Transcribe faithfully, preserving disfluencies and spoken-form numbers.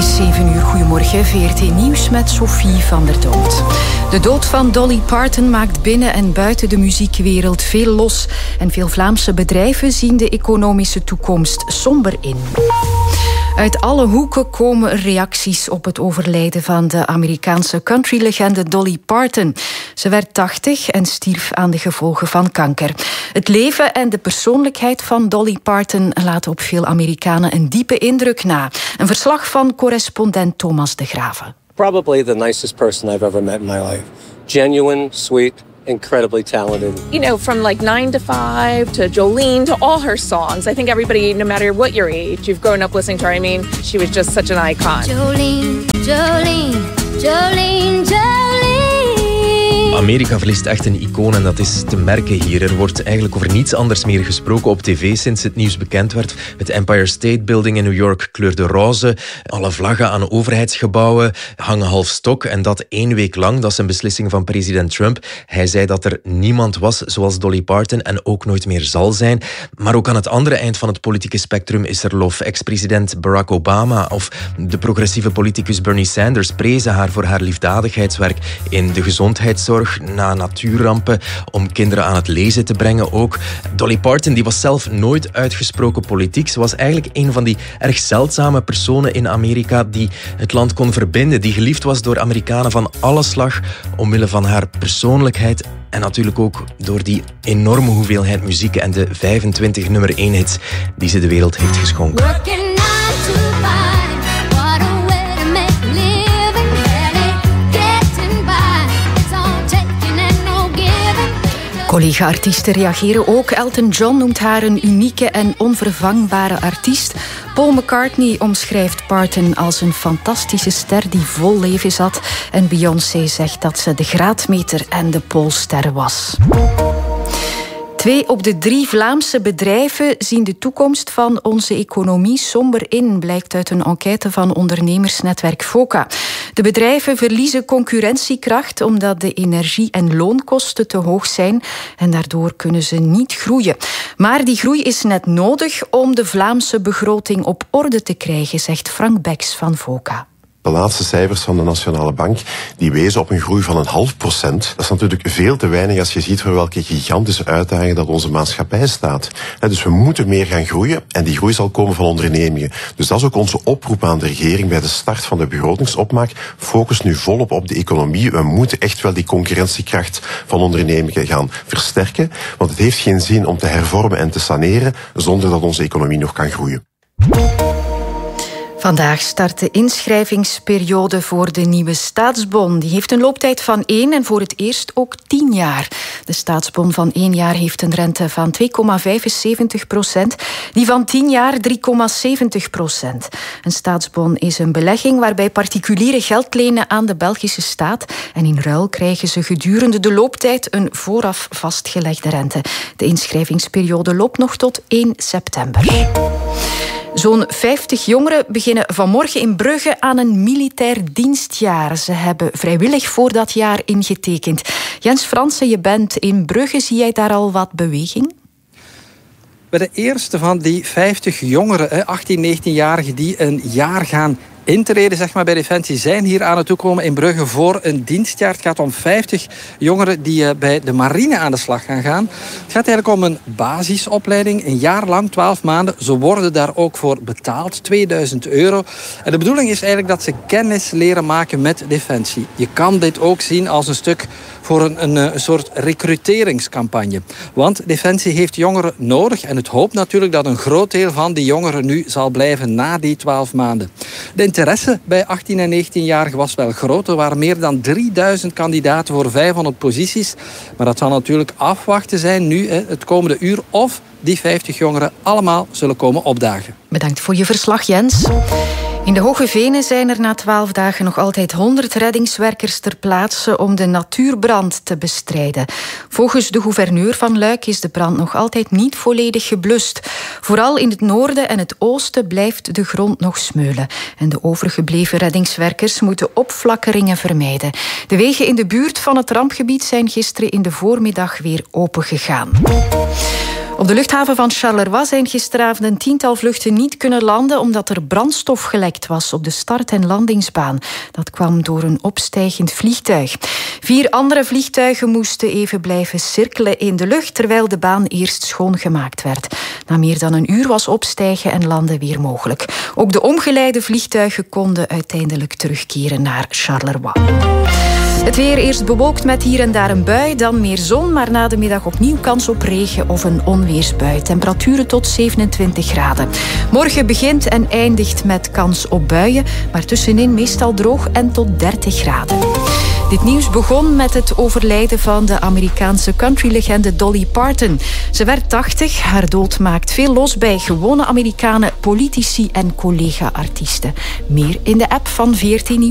is zeven uur. Goedemorgen, V R T Nieuws met Sophie van der Dood. De dood van Dolly Parton maakt binnen en buiten de muziekwereld veel los. En veel Vlaamse bedrijven zien de economische toekomst somber in. Uit alle hoeken komen reacties op het overlijden van de Amerikaanse countrylegende Dolly Parton. Ze werd tachtig en stierf aan de gevolgen van kanker. Het leven en de persoonlijkheid van Dolly Parton laten op veel Amerikanen een diepe indruk na. Een verslag van correspondent Thomas de Graven. Probably the nicest person I've ever met in my life. Genuine, sweet, incredibly talented. You know, from like nine to five to Jolene to all her songs. I think everybody, no matter what your age, you've grown up listening to her. I mean, she was just such an icon. Jolene, Jolene, Jolene, Jolene. Amerika verliest echt een icoon en dat is te merken hier. Er wordt eigenlijk over niets anders meer gesproken op tv sinds het nieuws bekend werd. Het Empire State Building in New York kleurde roze. Alle vlaggen aan overheidsgebouwen hangen half stok. En dat één week lang. Dat is een beslissing van president Trump. Hij zei dat er niemand was zoals Dolly Parton en ook nooit meer zal zijn. Maar ook aan het andere eind van het politieke spectrum is er lof. Ex-president Barack Obama of de progressieve politicus Bernie Sanders prezen haar voor haar liefdadigheidswerk in de gezondheidszorg, na natuurrampen, om kinderen aan het lezen te brengen ook. Dolly Parton die was zelf nooit uitgesproken politiek. Ze was eigenlijk een van die erg zeldzame personen in Amerika die het land kon verbinden, die geliefd was door Amerikanen van alle slag omwille van haar persoonlijkheid en natuurlijk ook door die enorme hoeveelheid muziek en de vijfentwintig nummer één hits die ze de wereld heeft geschonken. Collega-artiesten reageren ook. Elton John noemt haar een unieke en onvervangbare artiest. Paul McCartney omschrijft Parton als een fantastische ster die vol leven zat. En Beyoncé zegt dat ze de graadmeter en de poolster was. Twee op de drie Vlaamse bedrijven zien de toekomst van onze economie somber in, blijkt uit een enquête van ondernemersnetwerk VOCA. De bedrijven verliezen concurrentiekracht omdat de energie- en loonkosten te hoog zijn en daardoor kunnen ze niet groeien. Maar die groei is net nodig om de Vlaamse begroting op orde te krijgen, zegt Frank Beks van VOCA. De laatste cijfers van de Nationale Bank die wezen op een groei van een half procent. Dat is natuurlijk veel te weinig als je ziet voor welke gigantische uitdagingen dat onze maatschappij staat. Dus we moeten meer gaan groeien en die groei zal komen van ondernemingen. Dus dat is ook onze oproep aan de regering bij de start van de begrotingsopmaak. Focus nu volop op de economie. We moeten echt wel die concurrentiekracht van ondernemingen gaan versterken. Want het heeft geen zin om te hervormen en te saneren zonder dat onze economie nog kan groeien. Vandaag start de inschrijvingsperiode voor de nieuwe staatsbon. Die heeft een looptijd van één en voor het eerst ook tien jaar. De staatsbon van één jaar heeft een rente van twee komma vijfenzeventig procent. Die van tien jaar drie komma zeventig procent. Een staatsbon is een belegging waarbij particulieren geld lenen aan de Belgische staat. En in ruil krijgen ze gedurende de looptijd een vooraf vastgelegde rente. De inschrijvingsperiode loopt nog tot één september. Zo'n vijftig jongeren beginnen vanmorgen in Brugge aan een militair dienstjaar. Ze hebben vrijwillig voor dat jaar ingetekend. Jens Fransen, je bent in Brugge. Zie jij daar al wat beweging? Bij de eerste van die vijftig jongeren, achttien, negentienjarigen, die een jaar gaan intreden zeg maar, bij Defensie, zijn hier aan het toekomen in Brugge voor een dienstjaar. Het gaat om vijftig jongeren die bij de marine aan de slag gaan gaan. Het gaat eigenlijk om een basisopleiding, een jaar lang, twaalf maanden. Ze worden daar ook voor betaald, tweeduizend euro. En de bedoeling is eigenlijk dat ze kennis leren maken met Defensie. Je kan dit ook zien als een stuk voor een, een, een soort recruteringscampagne. Want Defensie heeft jongeren nodig en het hoopt natuurlijk dat een groot deel van die jongeren nu zal blijven na die twaalf maanden. De interesse bij achttien- en negentienjarigen was wel groot. Er waren meer dan drieduizend kandidaten voor vijfhonderd posities. Maar dat zal natuurlijk afwachten zijn nu, het komende uur, of die vijftig jongeren allemaal zullen komen opdagen. Bedankt voor je verslag, Jens. In de Hoge Venen zijn er na twaalf dagen nog altijd honderd reddingswerkers ter plaatse om de natuurbrand te bestrijden. Volgens de gouverneur van Luik is de brand nog altijd niet volledig geblust. Vooral in het noorden en het oosten blijft de grond nog smeulen. En de overgebleven reddingswerkers moeten opflakkeringen vermijden. De wegen in de buurt van het rampgebied zijn gisteren in de voormiddag weer opengegaan. Op de luchthaven van Charleroi zijn gisteravond een tiental vluchten niet kunnen landen omdat er brandstof gelekt was op de start- en landingsbaan. Dat kwam door een opstijgend vliegtuig. Vier andere vliegtuigen moesten even blijven cirkelen in de lucht terwijl de baan eerst schoongemaakt werd. Na meer dan een uur was opstijgen en landen weer mogelijk. Ook de omgeleide vliegtuigen konden uiteindelijk terugkeren naar Charleroi. Het weer eerst bewolkt met hier en daar een bui, dan meer zon, maar na de middag opnieuw kans op regen of een onweersbui. Temperaturen tot zevenentwintig graden. Morgen begint en eindigt met kans op buien, maar tussenin meestal droog en tot dertig graden. Dit nieuws begon met het overlijden van de Amerikaanse countrylegende Dolly Parton. Ze werd tachtig. Haar dood maakt veel los bij gewone Amerikanen, politici en collega-artiesten. Meer in de app van veertien Nieuws.